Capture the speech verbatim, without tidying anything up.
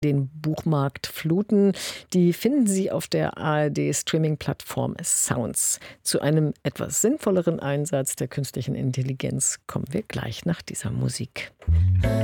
den Buchmarkt fluten, die finden Sie auf der A R D-Streaming-Plattform Sounds. Zu einem etwas sinnvolleren Einsatz der künstlichen Intelligenz kommen wir gleich nach dieser Musik.